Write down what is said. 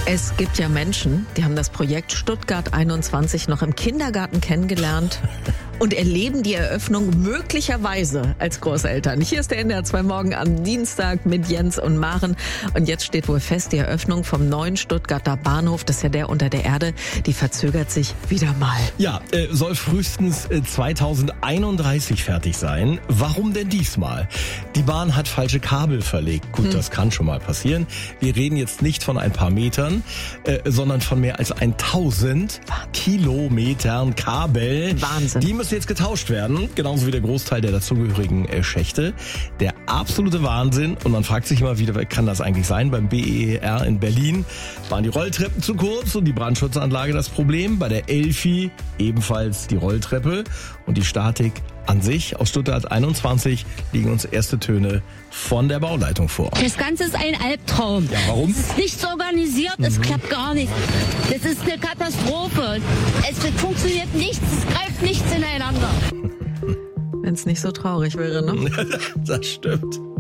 Es gibt ja Menschen, die haben das Projekt Stuttgart 21 noch im Kindergarten kennengelernt und erleben die Eröffnung möglicherweise als Großeltern. Hier ist der NDR 2 Morgen am Dienstag mit Jens und Maren. Und jetzt steht wohl fest, die Eröffnung vom neuen Stuttgarter Bahnhof, das ist ja der unter der Erde, die verzögert sich wieder mal. Ja, soll frühestens 2031 fertig sein. Warum denn diesmal? Die Bahn hat falsche Kabel verlegt. Gut, das kann schon mal passieren. Wir reden jetzt nicht von ein paar Metern, sondern von mehr als 1000 Kilometern Kabel. Wahnsinn. Die müssen jetzt getauscht werden, genauso wie der Großteil der dazugehörigen Schächte. Der absolute Wahnsinn. Und man fragt sich immer wieder, wer kann das eigentlich sein? Beim BER in Berlin waren die Rolltreppen zu kurz und die Brandschutzanlage das Problem. Bei der Elfi ebenfalls die Rolltreppe und die Statik an sich. Aus Stuttgart 21 liegen uns erste Töne von der Bauleitung vor. Das Ganze ist ein Albtraum. Ja, warum? Es ist nichts organisiert, es klappt gar nicht. Das ist eine Katastrophe. Es funktioniert nichts, es greift nichts ineinander. Wenn es nicht so traurig wäre, ne? Das stimmt.